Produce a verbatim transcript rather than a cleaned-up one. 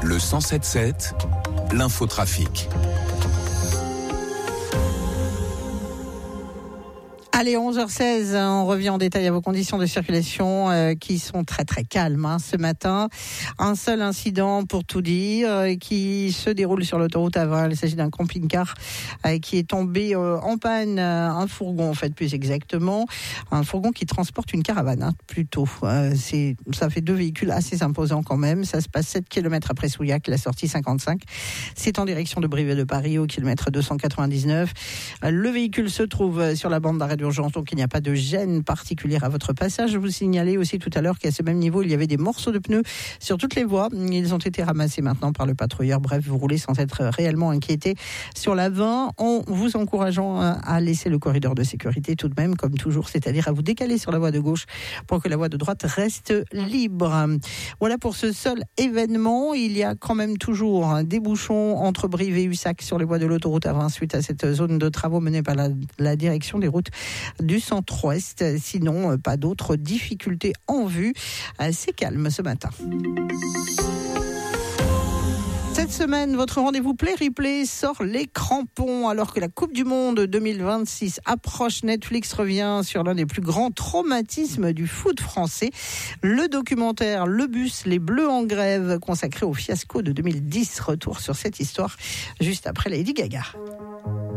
Le cent sept sept, l'infotrafic. Allez, onze heures seize, on revient en détail à vos conditions de circulation euh, qui sont très très calmes hein, ce matin. Un seul incident pour tout dire euh, qui se déroule sur l'autoroute A vingt. Il s'agit d'un camping-car euh, qui est tombé euh, en panne, euh, un fourgon en fait plus exactement, un fourgon qui transporte une caravane hein, plutôt. Euh, c'est, ça fait deux véhicules assez imposants quand même. Ça se passe sept kilomètres après Souillac, la sortie cinquante-cinq. C'est en direction de Brive de Paris au kilomètre deux cent quatre-vingt-dix-neuf. Euh, le véhicule se trouve sur la bande d'arrêt d'urgence, donc il n'y a pas de gêne particulière à votre passage. Je vous signalais aussi tout à l'heure qu'à ce même niveau, il y avait des morceaux de pneus sur toutes les voies. Ils ont été ramassés maintenant par le patrouilleur. Bref, vous roulez sans être réellement inquiété sur la vingt, en vous encourageant à laisser le corridor de sécurité tout de même, comme toujours, c'est-à-dire à vous décaler sur la voie de gauche pour que la voie de droite reste libre. Voilà pour ce seul événement. Il y a quand même toujours des bouchons entre Brive et Ussac sur les voies de l'autoroute A vingt suite à cette zone de travaux menée par la, la direction des routes du centre-ouest. Sinon, pas d'autres difficultés en vue. C'est calme ce matin. Cette semaine, votre rendez-vous Play Replay sort les crampons. Alors que la Coupe du Monde deux mille vingt-six approche, Netflix revient sur l'un des plus grands traumatismes du foot français. Le documentaire Le Bus, les Bleus en grève, consacré au fiasco de deux mille dix. Retour sur cette histoire juste après Lady Gaga.